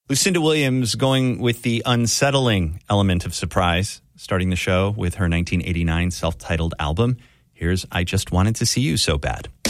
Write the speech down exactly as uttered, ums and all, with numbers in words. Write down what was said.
Lucinda Williams going with the unsettling element of surprise, starting the show with her nineteen eighty-nine self-titled album. Here's I Just Wanted to See You So Bad.